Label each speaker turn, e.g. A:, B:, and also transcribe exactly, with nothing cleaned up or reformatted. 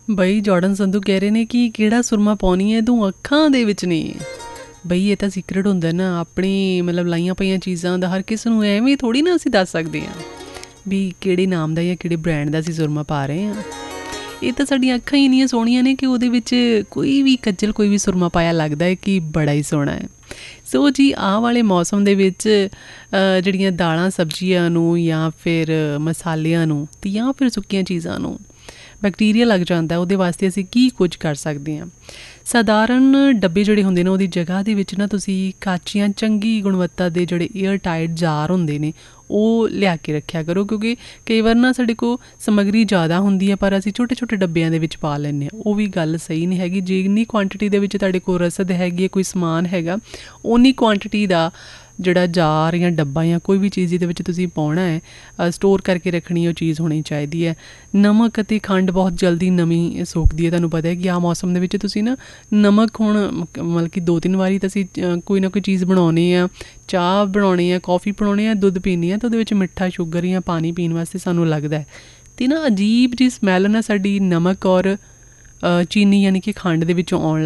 A: ਬਈ ਜੌਰਡਨ ਸੰਧੂ ਕਹਿ ਰਹੇ ਨੇ ਕਿ ਕਿਹੜਾ ਸੁਰਮਾ ਪਾਉਣੀ ਹੈ ਤੂੰ ਅੱਖਾਂ ਦੇ ਵਿੱਚ ਨਹੀਂ। ਬਈ ਇਹ ਤਾਂ ਸੀਕਰਟ ਹੁੰਦਾ ਨਾ, ਆਪਣੀ ਮਤਲਬ ਲਾਈਆਂ ਪਈਆਂ ਚੀਜ਼ਾਂ ਦਾ ਹਰ ਕਿਸੇ ਨੂੰ ਐਵੇਂ ਥੋੜ੍ਹੀ ਨਾ ਅਸੀਂ ਦੱਸ ਸਕਦੇ ਹਾਂ ਵੀ ਕਿਹੜੇ ਨਾਮ ਦਾ ਜਾਂ ਕਿਹੜੇ ਬ੍ਰਾਂਡ ਦਾ ਅਸੀਂ ਸੁਰਮਾ ਪਾ ਰਹੇ ਹਾਂ। ਇਹ ਤਾਂ ਸਾਡੀਆਂ ਅੱਖਾਂ ਹੀ ਇੰਨੀਆਂ ਸੋਹਣੀਆਂ ਨੇ ਕਿ ਉਹਦੇ ਵਿੱਚ ਕੋਈ ਵੀ ਕੱਜਲ ਕੋਈ ਵੀ ਸੁਰਮਾ ਪਾਇਆ ਲੱਗਦਾ ਹੈ ਕਿ ਬੜਾ ਹੀ ਸੋਹਣਾ ਹੈ। ਸੋ ਜੀ ਆਹ ਵਾਲੇ ਮੌਸਮ ਦੇ ਵਿੱਚ ਜਿਹੜੀਆਂ ਦਾਲਾਂ ਸਬਜ਼ੀਆਂ ਨੂੰ ਜਾਂ ਫਿਰ ਮਸਾਲਿਆਂ ਨੂੰ ਅਤੇ ਜਾਂ ਫਿਰ ਸੁੱਕੀਆਂ ਚੀਜ਼ਾਂ ਨੂੰ ਬੈਕਟੀਰੀਆ ਲੱਗ ਜਾਂਦਾ, ਉਹਦੇ ਵਾਸਤੇ ਅਸੀਂ ਕੀ ਕੁਝ ਕਰ ਸਕਦੇ ਹਾਂ। ਸਾਧਾਰਨ ਡੱਬੇ ਜਿਹੜੇ ਹੁੰਦੇ ਨੇ ਉਹਦੀ ਜਗ੍ਹਾ ਦੇ ਵਿੱਚ ਨਾ ਤੁਸੀਂ ਕੱਚੀਆਂ ਚੰਗੀ ਗੁਣਵੱਤਾ ਦੇ ਜਿਹੜੇ ਏਅਰ ਟਾਈਟ ਜਾਰ ਹੁੰਦੇ ਨੇ ਉਹ ਲਿਆ ਕੇ ਰੱਖਿਆ ਕਰੋ, ਕਿਉਂਕਿ ਕਈ ਵਾਰ ਨਾ ਸਾਡੇ ਕੋਲ ਸਮੱਗਰੀ ਜ਼ਿਆਦਾ ਹੁੰਦੀ ਹੈ ਪਰ ਅਸੀਂ ਛੋਟੇ ਛੋਟੇ ਡੱਬਿਆਂ ਦੇ ਵਿੱਚ ਪਾ ਲੈਂਦੇ ਹਾਂ। ਉਹ ਵੀ ਗੱਲ ਸਹੀ ਨਹੀਂ ਹੈਗੀ। ਜਿੰਨੀ ਕੁਆਂਟਿਟੀ ਦੇ ਵਿੱਚ ਤੁਹਾਡੇ ਕੋਲ ਰਸਦ ਹੈਗੀ ਹੈ, ਕੋਈ ਸਮਾਨ ਹੈਗਾ, ਉਨੀ ਕੁਆਂਟਿਟੀ ਦਾ ਜਿਹੜਾ ਜਾਰ ਜਾਂ ਡੱਬਾ ਜਾਂ ਕੋਈ ਵੀ ਚੀਜ਼ ਜਿਹਦੇ ਵਿੱਚ ਤੁਸੀਂ ਪਾਉਣਾ ਹੈ ਸਟੋਰ ਕਰਕੇ ਰੱਖਣੀ ਉਹ ਚੀਜ਼ ਹੋਣੀ ਚਾਹੀਦੀ ਹੈ। ਨਮਕ ਅਤੇ ਖੰਡ ਬਹੁਤ ਜਲਦੀ ਨਮੀ ਸੋਖਦੀ ਹੈ। ਤੁਹਾਨੂੰ ਪਤਾ ਹੈ ਕਿ ਆਹ ਮੌਸਮ ਦੇ ਵਿੱਚ ਤੁਸੀਂ ਨਾ ਨਮਕ ਹੁਣ ਮਤਲਬ ਕਿ ਦੋ ਤਿੰਨ ਵਾਰੀ ਤਾਂ ਅਸੀਂ ਕੋਈ ਨਾ ਕੋਈ ਚੀਜ਼ ਬਣਾਉਣੀ ਆ, ਚਾਹ ਬਣਾਉਣੀ ਆ, ਕੌਫੀ ਬਣਾਉਣੀ ਆ, ਦੁੱਧ ਪੀਣੀ ਆ, ਤਾਂ ਉਹਦੇ ਵਿੱਚ ਮਿੱਠਾ ਸ਼ੂਗਰ ਜਾਂ ਪਾਣੀ ਪੀਣ ਵਾਸਤੇ ਸਾਨੂੰ ਲੱਗਦਾ ਹੈ। ਅਤੇ ਨਾ ਅਜੀਬ ਜਿਹੀ ਸਮੈਲ ਨਾ ਸਾਡੀ ਨਮਕ ਔਰ ਚੀਨੀ ਯਾਨੀ ਕਿ ਖੰਡ ਦੇ ਵਿੱਚੋਂ ਆਉਣ